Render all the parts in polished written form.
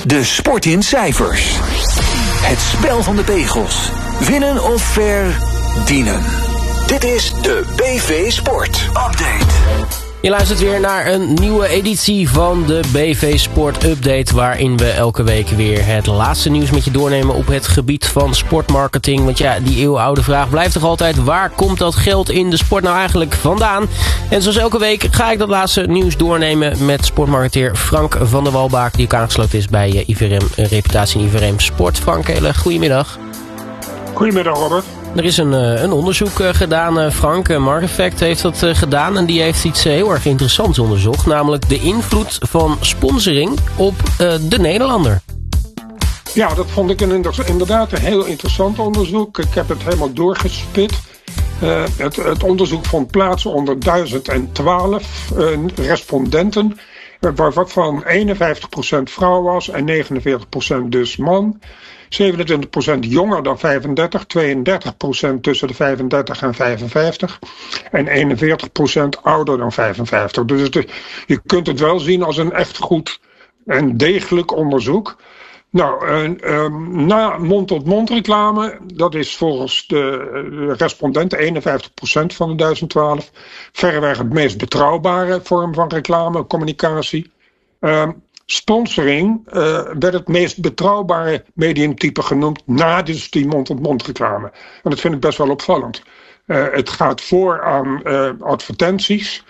De sport in cijfers. Het spel van de pegels. Winnen of verdienen. Dit is de BV Sport Update. Je luistert weer naar een nieuwe editie van de BV Sport Update, waarin we elke week weer het laatste nieuws met je doornemen op het gebied van sportmarketing. Want ja, die eeuwenoude vraag blijft toch altijd: waar komt dat geld in de sport nou eigenlijk vandaan? En zoals elke week ga ik dat laatste nieuws doornemen met sportmarketeer Frank van der Walbaak, die ook aangesloten is bij IVRM Reputatie en IVRM Sport. Frank, hele goedemiddag. Goedemiddag, Robert. Er is een onderzoek gedaan, Frank. Markeffect heeft dat gedaan en die heeft iets heel erg interessants onderzocht. Namelijk de invloed van sponsoring op de Nederlander. Ja, dat vond ik inderdaad een heel interessant onderzoek. Ik heb het helemaal doorgespit. Het onderzoek vond plaats onder 1012 respondenten, waarvan 51% vrouw was en 49% dus man. 27% jonger dan 35, 32% tussen de 35 en 55 en 41% ouder dan 55. Dus je kunt het wel zien als een echt goed en degelijk onderzoek. Nou, na mond-tot-mond reclame, dat is volgens de respondenten 51% van de 1012, verreweg het meest betrouwbare vorm van reclame, communicatie. Sponsoring werd het meest betrouwbare mediumtype genoemd na dus die mond-tot-mond reclame. En dat vind ik best wel opvallend. Het gaat voor aan advertenties.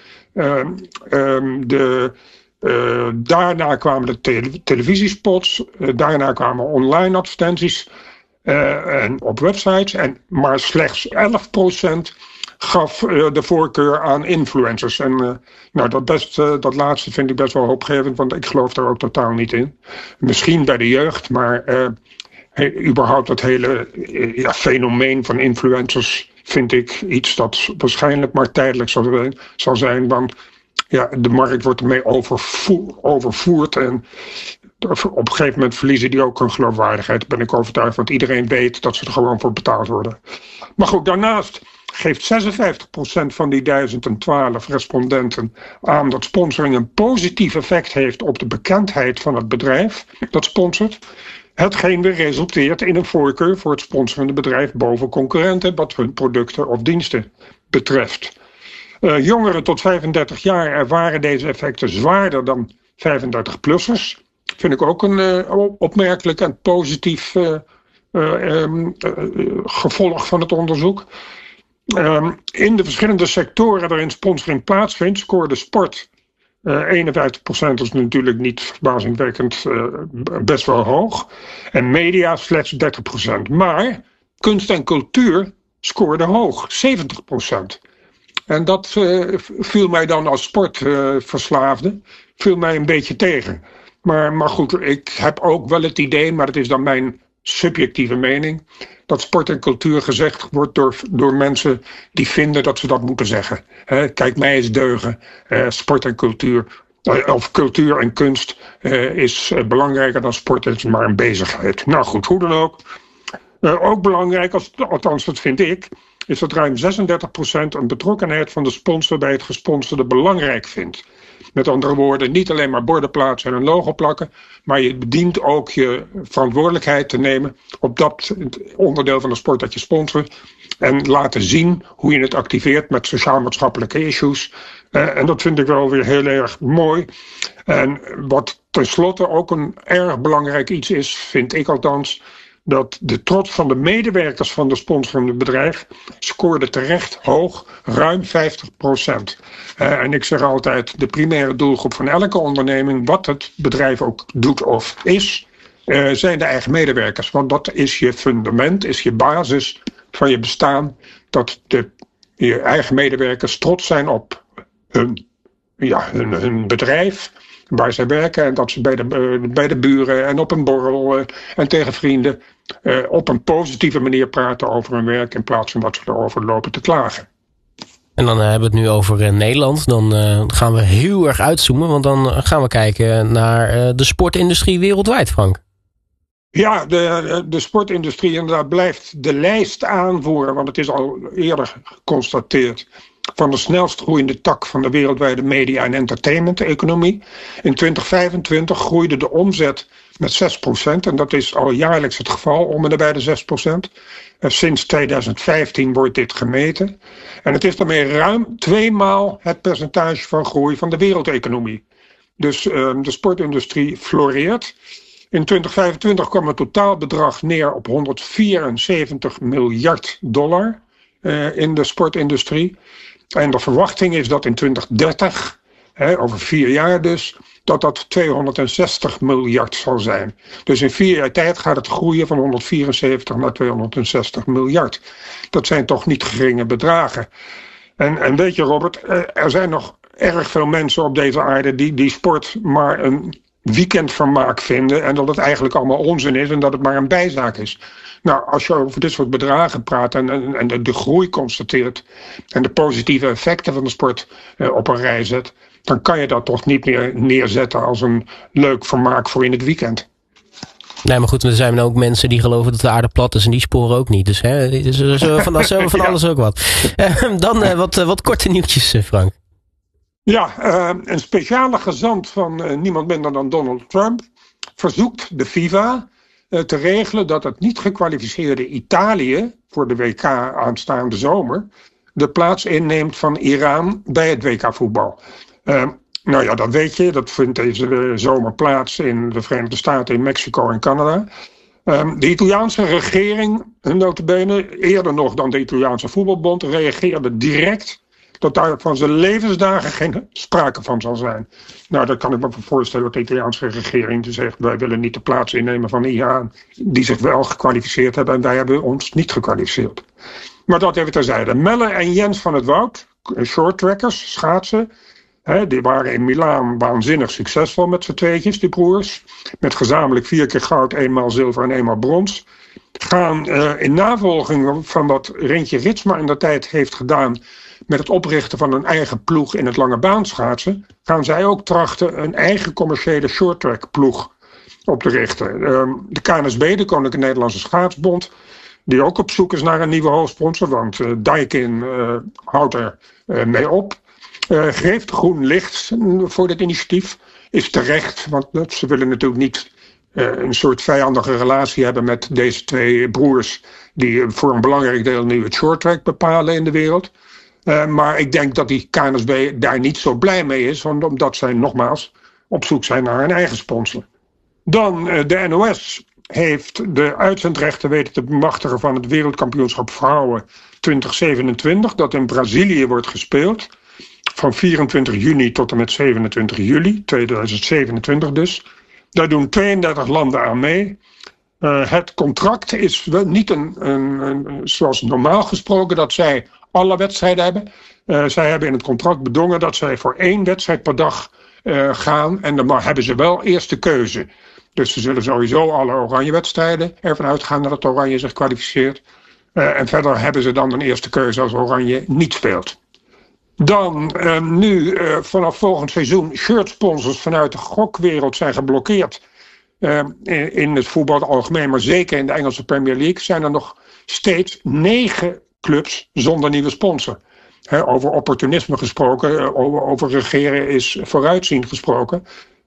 Daarna kwamen de televisiespots. Daarna kwamen online advertenties en op websites. Maar slechts 11% gaf de voorkeur aan influencers. En dat laatste vind ik best wel hoopgevend, want ik geloof daar ook totaal niet in. Misschien bij de jeugd, maar überhaupt het hele fenomeen van influencers vind ik iets dat waarschijnlijk maar tijdelijk zal zijn. Want ja, de markt wordt ermee overvoerd en op een gegeven moment verliezen die ook hun geloofwaardigheid. Daar ben ik overtuigd, want iedereen weet dat ze er gewoon voor betaald worden. Maar goed, daarnaast geeft 56% van die 1012 respondenten aan dat sponsoring een positief effect heeft op de bekendheid van het bedrijf dat sponsort. Hetgeen weer resulteert in een voorkeur voor het sponsorende bedrijf boven concurrenten wat hun producten of diensten betreft. Jongeren tot 35 jaar ervaren deze effecten zwaarder dan 35-plussers. Vind ik ook een opmerkelijk en positief gevolg van het onderzoek. In de verschillende sectoren waarin sponsoring plaatsvindt, scoorde sport 51%, is natuurlijk niet verbazingwekkend best wel hoog. En media slechts 30%. Maar kunst en cultuur scoorde hoog, 70%. En dat viel mij dan als sportverslaafde viel mij een beetje tegen. Maar goed, ik heb ook wel het idee, maar dat is dan mijn subjectieve mening, dat sport en cultuur gezegd wordt door mensen die vinden dat ze dat moeten zeggen. Kijk mij eens deugen. Sport en cultuur, of cultuur en kunst is belangrijker dan sport, het is maar een bezigheid. Nou goed, hoe dan ook. Ook belangrijk, althans dat vind ik, is dat ruim 36% een betrokkenheid van de sponsor bij het gesponsorde belangrijk vindt. Met andere woorden, niet alleen maar borden plaatsen en een logo plakken, maar je dient ook je verantwoordelijkheid te nemen op dat onderdeel van de sport dat je sponsort. En laten zien hoe je het activeert met sociaal-maatschappelijke issues. En dat vind ik wel weer heel erg mooi. En wat tenslotte ook een erg belangrijk iets is, vind ik althans, dat de trots van de medewerkers van de sponsorende bedrijf scoorde terecht hoog, ruim 50%. En ik zeg altijd, de primaire doelgroep van elke onderneming, wat het bedrijf ook doet of is, zijn de eigen medewerkers. Want dat is je fundament, is je basis van je bestaan, dat je eigen medewerkers trots zijn op hun bedrijf, waar zij werken, en dat ze bij de buren en op een borrel en tegen vrienden op een positieve manier praten over hun werk in plaats van dat ze erover lopen te klagen. En dan hebben we het nu over Nederland. Dan gaan we heel erg uitzoomen, want dan gaan we kijken naar de sportindustrie wereldwijd, Frank. Ja, de sportindustrie inderdaad blijft de lijst aanvoeren, want het is al eerder geconstateerd van de snelst groeiende tak van de wereldwijde media- en entertainment-economie. In 2025 groeide de omzet met 6%. En dat is al jaarlijks het geval, om en nabij de 6%. Sinds 2015 wordt dit gemeten. En het is daarmee ruim 2 maal het percentage van groei van de wereldeconomie. Dus de sportindustrie floreert. In 2025 kwam het totaalbedrag neer op $174 miljard in de sportindustrie. En de verwachting is dat in 2030, over 4 jaar dus, dat 260 miljard zal zijn. Dus in 4 jaar tijd gaat het groeien van 174 naar 260 miljard. Dat zijn toch niet geringe bedragen. En weet je, Robert, er zijn nog erg veel mensen op deze aarde die sport maar een weekendvermaak vinden en dat het eigenlijk allemaal onzin is en dat het maar een bijzaak is. Nou, als je over dit soort bedragen praat en de groei constateert en de positieve effecten van de sport op een rij zet, dan kan je dat toch niet meer neerzetten als een leuk vermaak voor in het weekend. Nee, maar goed, er zijn ook mensen die geloven dat de aarde plat is en die sporen ook niet. Dus van alles ook wat. Dan wat korte nieuwtjes, Frank. Ja, een speciale gezant van niemand minder dan Donald Trump verzoekt de FIFA te regelen dat het niet gekwalificeerde Italië voor de WK aanstaande zomer de plaats inneemt van Iran bij het WK voetbal. Nou ja, dat weet je. Dat vindt deze zomer plaats in de Verenigde Staten, in Mexico en Canada. De Italiaanse regering, nota bene, eerder nog dan de Italiaanse voetbalbond, reageerde direct dat daar van zijn levensdagen geen sprake van zal zijn. Nou, dat kan ik me voorstellen dat de Italiaanse regering zegt, wij willen niet de plaats innemen van Iran, die zich wel gekwalificeerd hebben en wij hebben ons niet gekwalificeerd. Maar dat even terzijde. Melle en Jens van het Woud, shorttrackers, schaatsen, die waren in Milaan waanzinnig succesvol met z'n tweetjes, die broers. Met gezamenlijk 4 keer goud, 1 maal zilver en 1 maal brons. Gaan in navolging van wat Rintje Ritsma in de tijd heeft gedaan met het oprichten van een eigen ploeg in het lange baanschaatsen, gaan zij ook trachten een eigen commerciële shorttrack ploeg op te richten. De KNSB, de Koninklijke Nederlandse Schaatsbond, die ook op zoek is naar een nieuwe hoofdsponsor, want Daikin houdt er mee op. Geeft groen licht voor dit initiatief, is terecht, want ze willen natuurlijk niet een soort vijandige relatie hebben met deze 2 broers die voor een belangrijk deel nu het shorttrack bepalen in de wereld. Maar ik denk dat die KNSB daar niet zo blij mee is, omdat zij nogmaals op zoek zijn naar een eigen sponsor. Dan de NOS heeft de uitzendrechten weten te bemachtigen van het wereldkampioenschap vrouwen 2027, dat in Brazilië wordt gespeeld. Van 24 juni tot en met 27 juli 2027 dus. Daar doen 32 landen aan mee. Het contract is niet zoals normaal gesproken dat zij alle wedstrijden hebben. Zij hebben in het contract bedongen dat zij voor 1 wedstrijd per dag gaan. En dan hebben ze wel eerste keuze. Dus ze zullen sowieso alle oranje wedstrijden ervan uitgaan dat het oranje zich kwalificeert. En verder hebben ze dan een eerste keuze als oranje niet speelt. Dan nu vanaf volgend seizoen shirtsponsors vanuit de gokwereld zijn geblokkeerd. In het voetbal algemeen, maar zeker in de Engelse Premier League zijn er nog steeds 9 clubs zonder nieuwe sponsor. Over opportunisme gesproken, over regeren is vooruitzien gesproken.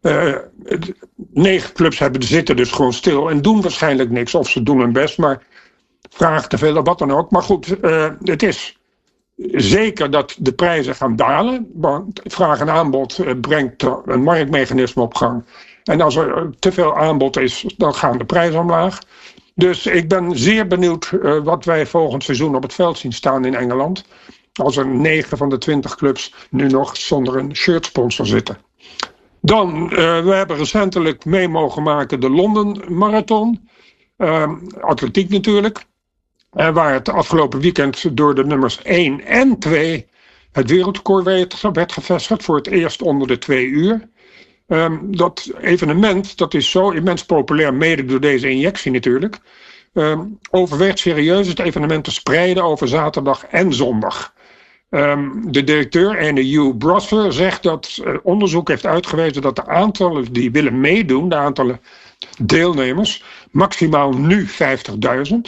9 clubs zitten dus gewoon stil en doen waarschijnlijk niks. Of ze doen hun best, maar vragen te veel of wat dan ook. Maar goed, het is zeker dat de prijzen gaan dalen. Want vraag en aanbod brengt een marktmechanisme op gang. En als er te veel aanbod is, dan gaan de prijzen omlaag. Dus ik ben zeer benieuwd wat wij volgend seizoen op het veld zien staan in Engeland. Als er 9 van de 20 clubs nu nog zonder een shirtsponsor zitten. Dan, we hebben recentelijk mee mogen maken de Londen Marathon. Atletiek natuurlijk. Waar het afgelopen weekend door de nummers 1 en 2 het wereldrecord werd gevestigd. Voor het eerst onder de 2 uur. Dat evenement, dat is zo immens populair, mede door deze injectie natuurlijk. Overweegt serieus het evenement te spreiden over zaterdag en zondag. De directeur, ene Hugh Brosser, zegt dat onderzoek heeft uitgewezen dat de aantallen die willen meedoen, de aantallen deelnemers, maximaal nu 50.000.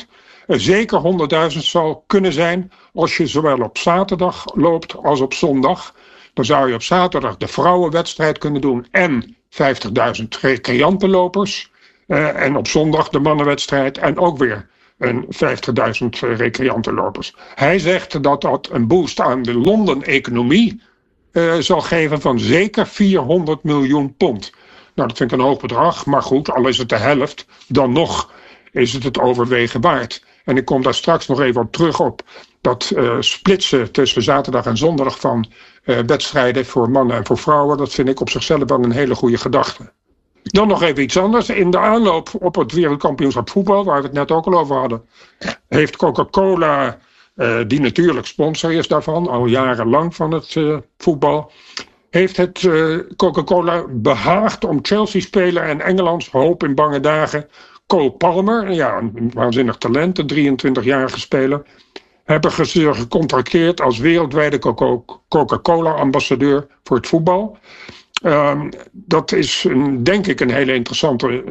zeker 100.000 zal kunnen zijn als je zowel op zaterdag loopt als op zondag. Dan zou je op zaterdag de vrouwenwedstrijd kunnen doen en 50.000 recreantenlopers. En op zondag de mannenwedstrijd en ook weer 50.000 recreantenlopers. Hij zegt dat dat een boost aan de Londen-economie zal geven van zeker 400 miljoen pond. Nou, dat vind ik een hoog bedrag, maar goed, al is het de helft, dan nog is het overwegen waard. En ik kom daar straks nog even op terug op dat splitsen tussen zaterdag en zondag van wedstrijden voor mannen en voor vrouwen. Dat vind ik op zichzelf wel een hele goede gedachte. Dan nog even iets anders. In de aanloop op het wereldkampioenschap voetbal, waar we het net ook al over hadden, heeft Coca-Cola, die natuurlijk sponsor is daarvan, al jarenlang van het voetbal, heeft het Coca-Cola behaagd om Chelsea-speler en Engelands hoop in bange dagen, Cole Palmer, ja, een waanzinnig talent, een 23-jarige speler, hebben ze gecontracteerd als wereldwijde Coca-Cola-ambassadeur voor het voetbal. Dat is denk ik een hele interessante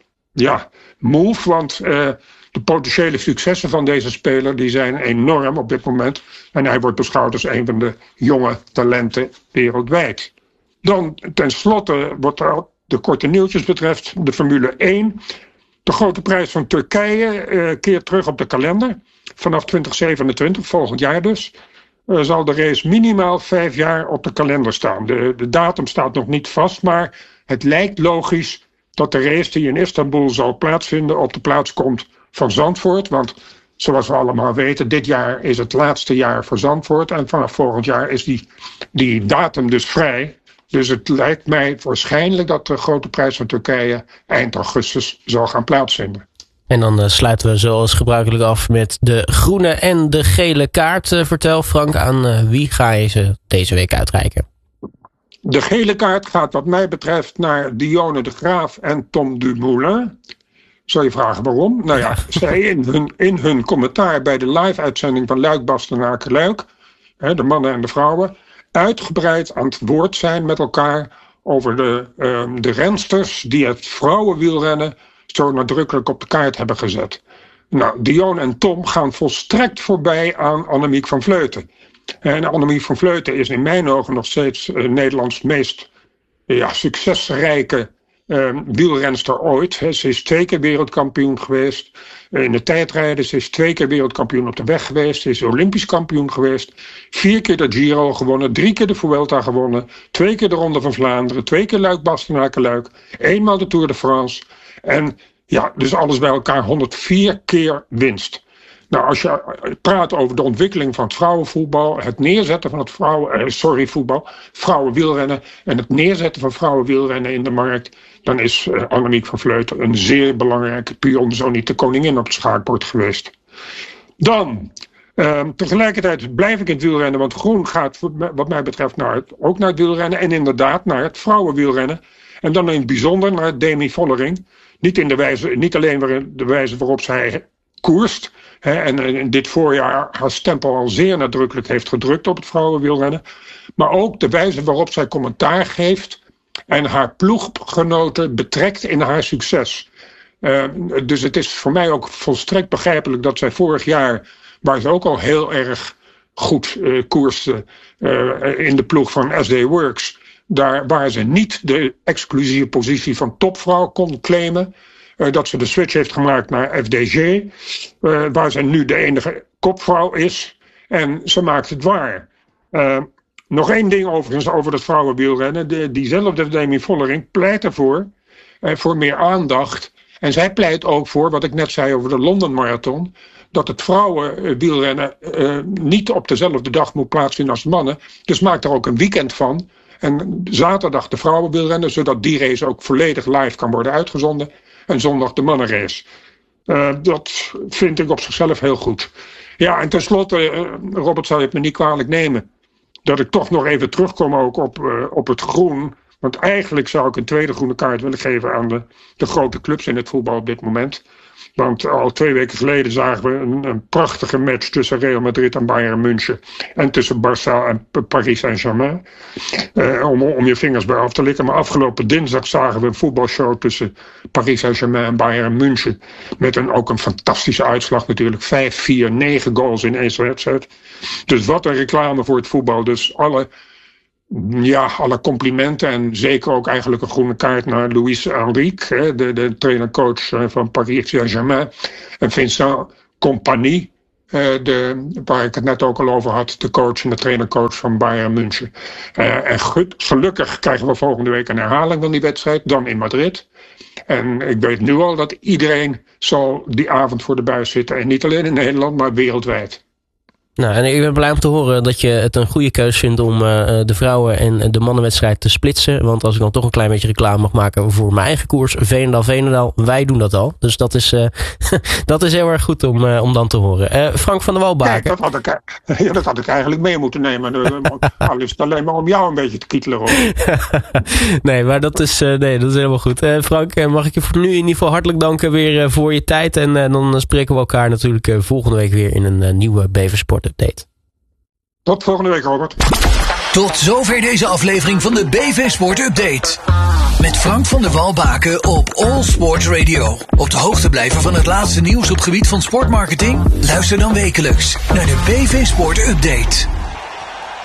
move, want de potentiële successen van deze speler die zijn enorm op dit moment. En hij wordt beschouwd als een van de jonge talenten wereldwijd. Dan tenslotte, wat de korte nieuwtjes betreft, de Formule 1. De grote prijs van Turkije keert terug op de kalender. Vanaf 2027, volgend jaar dus, zal de race minimaal 5 jaar op de kalender staan. De datum staat nog niet vast, maar het lijkt logisch dat de race die in Istanbul zal plaatsvinden op de plaats komt van Zandvoort. Want zoals we allemaal weten, dit jaar is het laatste jaar voor Zandvoort. En vanaf volgend jaar is die datum dus vrij. Dus het lijkt mij waarschijnlijk dat de grote prijs van Turkije eind augustus zal gaan plaatsvinden. En dan sluiten we zoals gebruikelijk af met de groene en de gele kaart. Vertel Frank, aan wie ga je ze deze week uitreiken? De gele kaart gaat wat mij betreft naar Dionne de Graaf en Tom Dumoulin. Zou je vragen waarom? Nou ja, zij in hun commentaar bij de live-uitzending van Luik-Bastenaken-Luik, de mannen en de vrouwen, uitgebreid aan het woord zijn met elkaar over de rensters die het vrouwenwielrennen zo nadrukkelijk op de kaart hebben gezet. Nou, Dionne en Tom gaan volstrekt voorbij aan Annemiek van Vleuten. En Annemiek van Vleuten is in mijn ogen nog steeds Nederlands meest succesrijke wielrenster ooit. Ze is 2 keer wereldkampioen geweest in de tijdrijden. Ze is 2 keer wereldkampioen op de weg geweest. Ze is olympisch kampioen geweest. 4 keer de Giro gewonnen. 3 keer de Vuelta gewonnen. 2 keer de Ronde van Vlaanderen. 2 keer Luik-Bastenaken-Luik. 1-maal de Tour de France. En ja, dus alles bij elkaar 104 keer winst. Nou, als je praat over de ontwikkeling van het vrouwenvoetbal, het neerzetten van het vrouwenwielrennen en het neerzetten van vrouwenwielrennen in de markt, dan is Annemiek van Vleuten een zeer belangrijke pion, zo niet de koningin op het schaakbord geweest. Dan, tegelijkertijd blijf ik in het wielrennen, want groen gaat wat mij betreft ook naar het wielrennen en inderdaad naar het vrouwenwielrennen. En dan in het bijzonder naar Demi Vollering. Niet alleen de wijze waarop zij koerst, en dit voorjaar haar stempel al zeer nadrukkelijk heeft gedrukt op het vrouwenwielrennen, maar ook de wijze waarop zij commentaar geeft en haar ploeggenoten betrekt in haar succes. Dus het is voor mij ook volstrekt begrijpelijk dat zij vorig jaar, waar ze ook al heel erg goed koerste in de ploeg van SD Works, daar waar ze niet de exclusieve positie van topvrouw kon claimen, dat ze de switch heeft gemaakt naar FDG, waar ze nu de enige kopvrouw is. En ze maakt het waar. Nog één ding overigens over het vrouwenwielrennen. Diezelfde Demi Vollering pleit ervoor, voor meer aandacht. En zij pleit ook voor, wat ik net zei over de London Marathon, dat het vrouwenwielrennen niet op dezelfde dag moet plaatsvinden als mannen. Dus maak er ook een weekend van. En zaterdag de vrouwenwielrennen, zodat die race ook volledig live kan worden uitgezonden. En zondag de mannenrace. Dat vind ik op zichzelf heel goed. Ja, en tenslotte, Robert, zal je het me niet kwalijk nemen, dat ik toch nog even terugkom ook op het groen. Want eigenlijk zou ik een tweede groene kaart willen geven aan de grote clubs in het voetbal op dit moment. Want al 2 weken geleden zagen we een prachtige match tussen Real Madrid en Bayern München. En tussen Barça en Paris Saint-Germain. Om je vingers bij af te likken. Maar afgelopen dinsdag zagen we een voetbalshow tussen Paris Saint-Germain en Bayern München. Met ook een fantastische uitslag natuurlijk. 5-4, 9 goals in 1 wedstrijd. Dus wat een reclame voor het voetbal. Dus alle complimenten en zeker ook eigenlijk een groene kaart naar Luis Enrique, de trainer-coach van Paris Saint-Germain, en Vincent Kompany, waar ik het net ook al over had, de coach en de trainer-coach van Bayern München. En gelukkig krijgen we volgende week een herhaling van die wedstrijd, dan in Madrid. En ik weet nu al dat iedereen zal die avond voor de buis zitten. En niet alleen in Nederland, maar wereldwijd. Nou, en ik ben blij om te horen dat je het een goede keus vindt om de vrouwen- en de mannenwedstrijd te splitsen. Want als ik dan toch een klein beetje reclame mag maken voor mijn eigen koers, Veenendaal, wij doen dat al. Dus dat is, dat is heel erg goed om dan te horen. Frank van der Walbaken. Ja, dat had ik eigenlijk mee moeten nemen. Al is het alleen maar om jou een beetje te kietelen. Nee, maar dat is helemaal goed. Frank, mag ik je voor nu in ieder geval hartelijk danken weer voor je tijd. En dan spreken we elkaar natuurlijk volgende week weer in een nieuwe BV Sport Update. Tot volgende week, Robert. Tot zover deze aflevering van de BV Sport Update. Met Frank van der Walbaken op All Sports Radio. Op de hoogte blijven van het laatste nieuws op het gebied van sportmarketing? Luister dan wekelijks naar de BV Sport Update.